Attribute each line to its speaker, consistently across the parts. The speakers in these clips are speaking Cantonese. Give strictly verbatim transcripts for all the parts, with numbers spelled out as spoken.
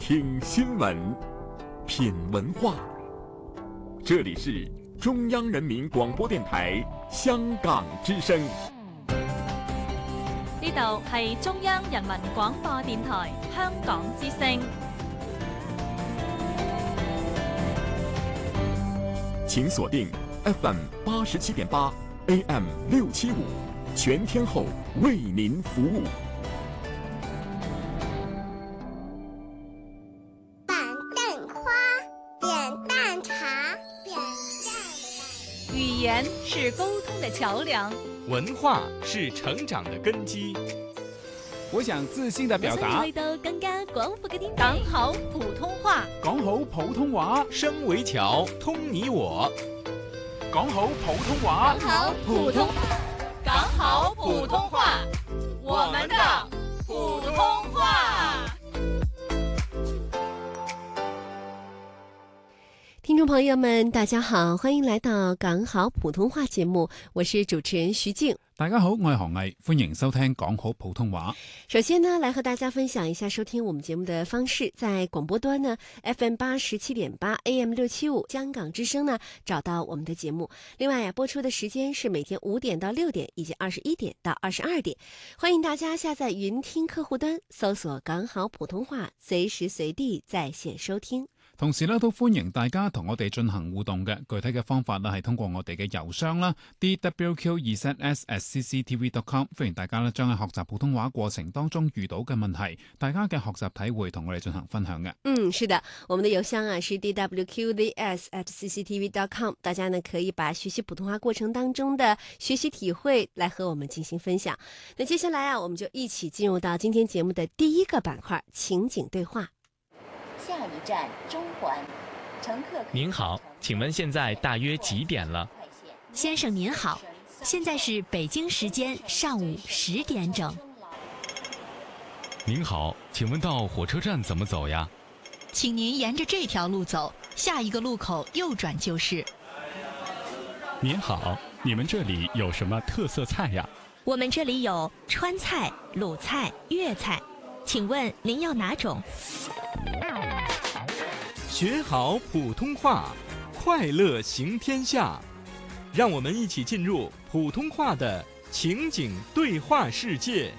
Speaker 1: 听新闻，品文化。这里是中央人民廣播電台香港之聲。
Speaker 2: 呢度係中央人民廣播電台香港之聲。
Speaker 1: 請鎖定 F M 八十七點八 A M 六七五，全天候為您服務。
Speaker 2: 语言是沟通的桥梁，
Speaker 3: 文化是成長的根基。
Speaker 4: 我想自信的表達，
Speaker 2: 去到更加廣闊嘅天地。講好普通話，
Speaker 4: 講好普通話，
Speaker 3: 聲為橋，通你我。
Speaker 4: 講好普通話，
Speaker 2: 講好普通，講好普通話，我們的普通話。
Speaker 5: 聽眾朋友們，大家好，歡迎來到港好普通話節目，我是主持人徐靜。
Speaker 4: 大家好，我係何毅，歡迎收聽講好普通話。
Speaker 5: 首先呢，來和大家分享一下收聽我們節目的方式。在廣播端呢 F M 八十七點八 A M 六七五香港之聲呢找到我們的節目。另外呀，播出的時間是每天五點到六點，以及二十一點到二十二點。歡迎大家下載雲聽客戶端，搜索港好普通話，隨時隨地在線收聽。
Speaker 4: 同時咧，都歡迎大家同我哋進行互動嘅。具體嘅方法咧，係通過我哋嘅郵箱啦 d w q 二 z s at c c t v dot com。歡迎大家咧，將喺學習普通話過程當中遇到嘅問題，大家嘅學習體會同我哋進行分享嘅。
Speaker 5: 嗯，是的，我們的郵箱啊是 d w q z s at c c t v dot com。大家呢可以把學習普通話過程當中的學習體會來和我們進行分享。那接下來啊，我們就一起進入到今天節目的第一個板塊——情景對話。
Speaker 6: 下一站中環，乘客。
Speaker 3: 您好，請問現在大約幾點了？
Speaker 7: 先生您好，現在是北京時間上午十點整。
Speaker 8: 您好，請問到火車站怎麼走呀？
Speaker 7: 請您沿着這條路走，下一個路口右轉就是。
Speaker 8: 您好，你們這裡有什麼特色菜呀？
Speaker 7: 我們這裡有川菜、魯菜、粵菜，請問您要哪種？
Speaker 3: 學好普通話，快樂行天下。讓我們一起進入普通話的情景對話世界。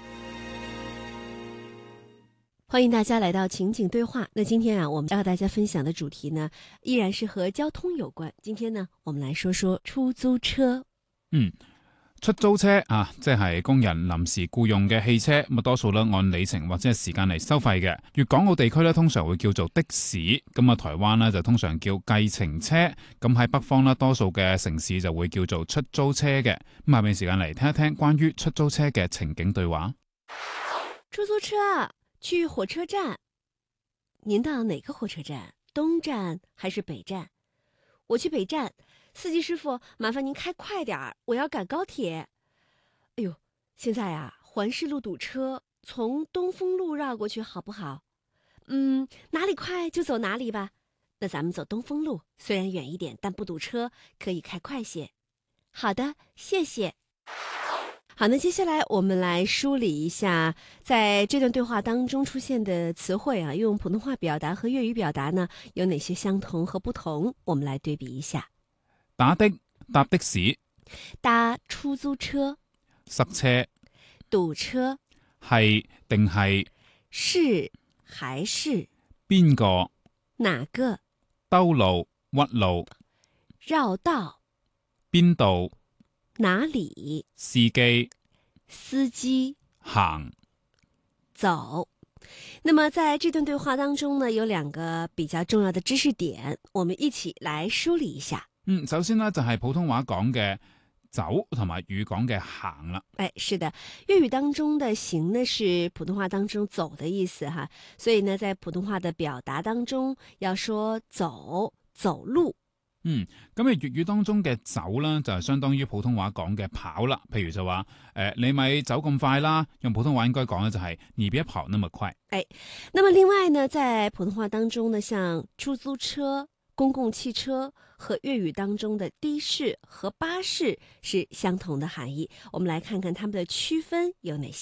Speaker 5: 歡迎大家來到情景對話。那今天啊，我們要和大家分享的主題呢，依然是和交通有關。今天呢，我們來說說出租車。
Speaker 4: 嗯。出租車啊，即係工人臨時僱用嘅汽車，咁多數咧按里程或者係時間嚟收費嘅。粵港澳地區咧通常會叫做的士，咁啊台灣咧就通常叫計程車，咁喺北方咧多數嘅城市就會叫做出租車嘅。咁下面時間嚟聽一聽關於出租車嘅情景對話。
Speaker 5: 出租車去火車站，您到哪個火車站？東站還是北站？我去北站。司機師傅，麻煩您開快點兒，我要趕高鐵。哎呦，現在啊，環市路堵車，從東風路繞過去好不好？嗯，哪裡快就走哪裡吧。那咱們走東風路，雖然遠一點，但不堵車，可以開快些。好的，謝謝。好，那接下來我們來梳理一下，在這段對話當中出現的詞彙啊，用普通話表達和粵語表達呢，有哪些相同和不同？我們來對比一下。
Speaker 4: 打的，搭的士，
Speaker 5: 搭出租車，
Speaker 4: 塞車，
Speaker 5: 堵車，
Speaker 4: 係定係，
Speaker 5: 是還是，
Speaker 4: 邊個，
Speaker 5: 哪個，
Speaker 4: 兜路，屈路，
Speaker 5: 繞道，
Speaker 4: 邊度，
Speaker 5: 哪裡，
Speaker 4: 司機，
Speaker 5: 司機，
Speaker 4: 行，
Speaker 5: 走。那麼在這段對話當中呢，有兩個比較重要的知識點，我們一起來梳理一下。
Speaker 4: 嗯，首先呢，就係普通話講嘅走同埋粵語講嘅行啦。
Speaker 5: 哎，是的，粵語當中的行呢是普通話當中走的意思哈，所以呢在普通話的表達當中要說走，走路。
Speaker 4: 嗯，咁啊粵語當中嘅走啦就係相當於普通話講嘅跑啦。譬如就話誒、呃、你咪走咁快啦，用普通話應該講嘅就係你別跑那麼快。
Speaker 5: 哎，那麼另外呢在普通話當中呢，像出租車、公共汽車和粵語當中的的士和巴士是相同的含義，我們來看看它們的區分有哪些。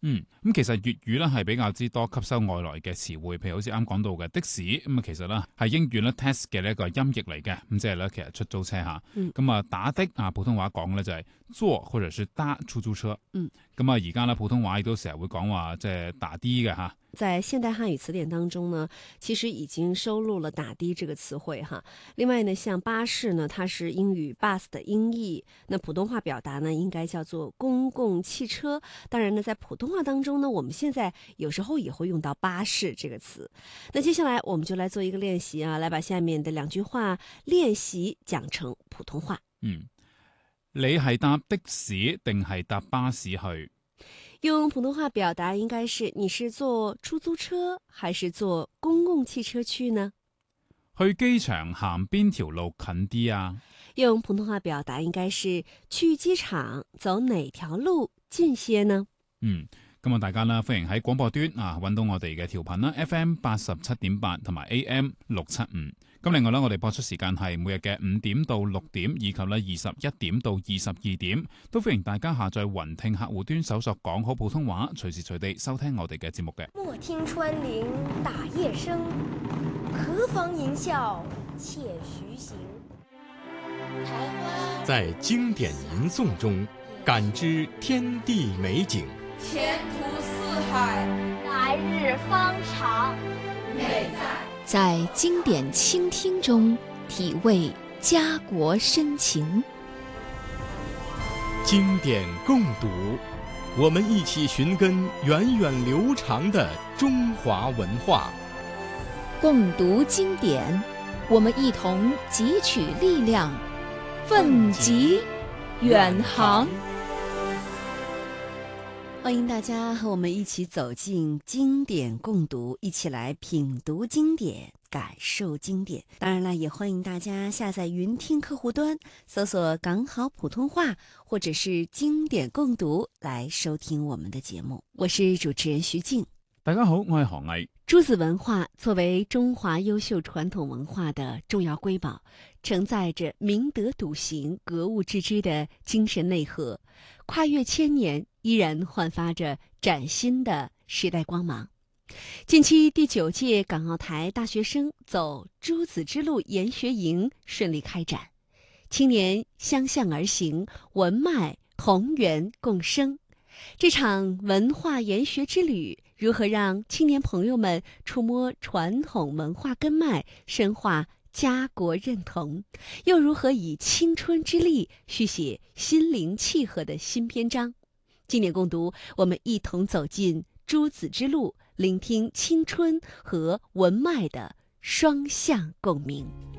Speaker 4: 嗯，咁其實粵語咧係比較之多吸收外來嘅詞彙，譬如好似啱講到嘅的士，咁啊其實咧係英語咧 tax 嘅呢一個音譯嚟嘅，咁即係咧其實出租車嚇，咁啊、嗯、打的啊普通話講咧就係坐或者是搭出租車，嗯，咁啊而家咧普通話亦都成日會講話即係打的嘅嚇。
Speaker 5: 在現代漢語詞典當中呢，其實已經收錄了打的這個詞彙哈。另外呢，像巴士呢，它是英語 bus 的音譯，那普通話表達呢，應該叫做公共汽車。當然呢，在普通話當中呢，我們現在有時候也會用到巴士這個詞。那接下來我們就來做一個練習啊，來把下面的兩句話練習講成普通話。
Speaker 4: 嗯，你係搭的士定係搭巴士去？
Speaker 5: 用普通話表達應該是你是坐出租車還是坐公共汽車去呢？
Speaker 4: 去機場行邊條路近啲啊？
Speaker 5: 用普通話表達應該是去機場走哪條路近些呢？
Speaker 4: 嗯，咁啊大家啦，歡迎喺廣播端啊揾到我哋嘅調頻啦 ，F M 八十七點八同埋 A M 六七五。咁另外咧，我哋播出時間係每日嘅五點到六點，以及咧二十一點到二十二點，都歡迎大家下載雲聽客戶端搜索講好普通話，隨時隨地收聽我哋嘅節目嘅。
Speaker 9: 莫聽穿林打葉聲，何妨吟嘯且徐行。
Speaker 3: 在經典吟誦中感知天地美景，
Speaker 2: 前途似海，
Speaker 6: 來日方長，
Speaker 2: 美在
Speaker 10: 在經典傾聽中體味家國深情。
Speaker 3: 經典共讀，我們一起尋根源遠流長的中華文化。
Speaker 10: 共讀經典，我們一同汲取力量，奮楫遠航。
Speaker 5: 歡迎大家和我們一起走進經典共讀，一起來品讀經典，感受經典。當然了，也歡迎大家下載雲聽客戶端，搜索港好普通話或者是經典共讀來收聽我們的節目。我是主持人徐靜。
Speaker 4: 大家好，我係何毅。
Speaker 5: 朱子文化作為中華優秀傳統文化的重要瑰寶，承載着明德篤行、格物致知的精神內核，跨越千年，依然煥發着嶄新的時代光芒。近期第九屆港澳台大學生走朱子之路研學營順利開展，青年相向而行，文脈同源共生。這場文化研學之旅，如何讓青年朋友們觸摸傳統文化根脈，深化家國認同，又如何以青春之力續寫心靈契合的新篇章？經典共讀，我們一同走進朱子之路，聆聽青春和文脈的雙向共鳴。